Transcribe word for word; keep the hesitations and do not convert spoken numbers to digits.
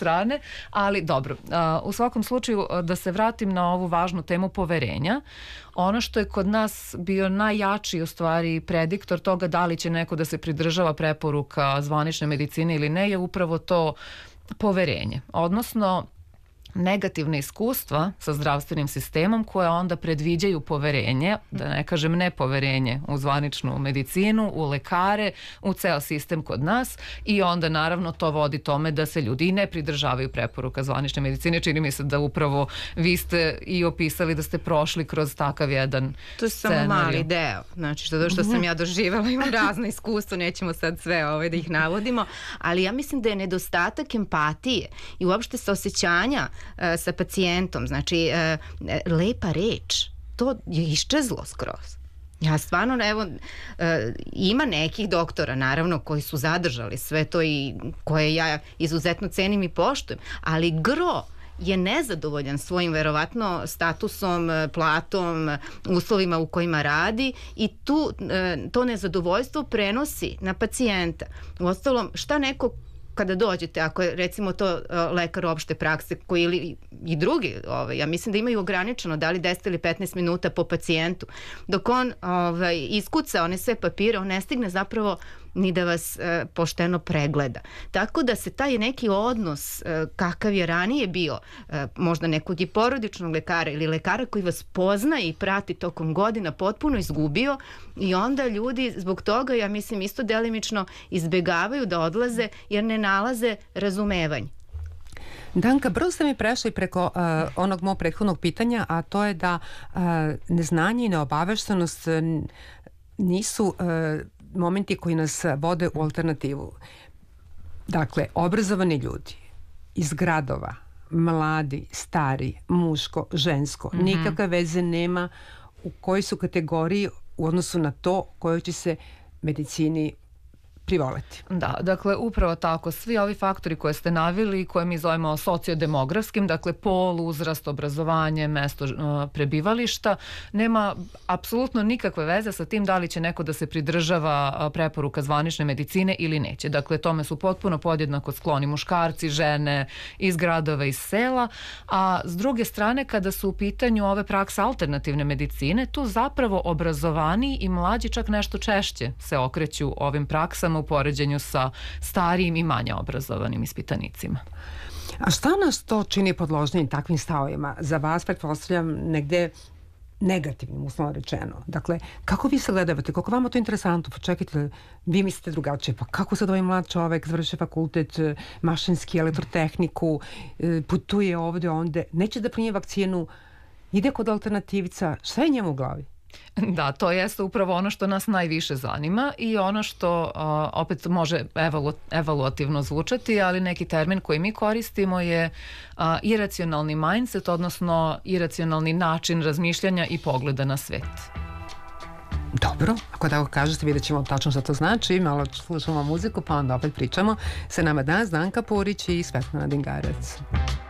strane, ali dobro. U svakom slučaju, da se vratim na ovu važnu temu poverenja, ono što je kod nas bio najjači u stvari prediktor toga da li će neko da se pridržava preporuka zvanične medicine ili ne je upravo to poverenje, odnosno negativne iskustva sa zdravstvenim sistemom koje onda predviđaju poverenje, da ne kažem nepoverenje u zvaničnu medicinu, u lekare, u ceo sistem kod nas i onda naravno to vodi tome da se ljudi i ne pridržavaju preporuka zvanične medicine. Čini mi se da upravo vi ste i opisali da ste prošli kroz takav jedan to je samo mali deo, znači što, što sam ja doživala, imam razne iskustva, nećemo sad sve ove da ih navodimo, ali ja mislim da je nedostatak empatije i uopšte saosećanja sa pacijentom, znači lepa reč, to je iščezlo skroz. Ja stvarno, evo, ima nekih doktora, naravno, koji su zadržali sve to i koje ja izuzetno cenim i poštujem, ali gro je nezadovoljan svojim verovatno statusom, platom, uslovima u kojima radi i tu to nezadovoljstvo prenosi na pacijenta. Uostalom, šta neko kada dođete, ako je recimo to lekar opšte prakse koji ili i drugi, ovaj, ja mislim da imaju ograničeno da li deset ili petnaest minuta po pacijentu, dok on ovaj, iskuca one sve papire, on ne stigne zapravo ni da vas e, pošteno pregleda. Tako da se taj neki odnos e, kakav je ranije bio, e, možda nekog i porodičnog lekara ili lekara koji vas poznaje i prati tokom godina, potpuno izgubio i onda ljudi zbog toga, ja mislim, isto delimično izbegavaju da odlaze jer ne nalaze razumevanje. Danka, brzo ste mi prešli preko uh, onog mog prethodnog pitanja, a to je da uh, neznanje i neobaveštenost nisu uh, momenti koji nas vode u alternativu. Dakle, obrazovani ljudi iz gradova, mladi, stari, muško, žensko, mm-hmm. nikakve veze nema u kojoj su kategoriji u odnosu na to kojoj će se medicini privoleti. Da, dakle, upravo tako. Svi ovi faktori koje ste navili, koje mi zovemo sociodemografskim, dakle, pol, uzrast, obrazovanje, mesto uh, prebivališta, nema apsolutno nikakve veze sa tim da li će neko da se pridržava uh, preporuka zvanične medicine ili neće. Dakle, tome su potpuno podjednako skloni muškarci, žene, iz gradova, iz sela, a s druge strane, kada su u pitanju ove prakse alternativne medicine, tu zapravo obrazovaniji i mlađi čak nešto češće se okreću ovim praksama u poređenju sa starijim i manje obrazovanim ispitanicima. A šta nas to čini podložnijim takvim stavovima? Za vas, pretpostavljam, negde negativnim, uslovno rečeno. Dakle, kako vi se gledavate? Kako vama to interesantno? Pa čekajte, vi mislite drugačije. Pa kako sad ovaj mlad čovek završi fakultet, mašinski, elektrotehniku, putuje ovde, onde, neće da primi vakcinu, ide kod alternativca. Šta je njemu u glavi? Da, to jeste upravo ono što nas najviše zanima i ono što uh, opet može evalu, evaluativno zvučati, ali neki termin koji mi koristimo je uh, iracionalni mindset, odnosno iracionalni način razmišljanja i pogleda na svet. Dobro, ako tako kažete, vidjet ćemo tačno što to znači, malo slušamo muziku pa onda opet pričamo. Sa nama danas Danka Purić i Svetlana Dingarac.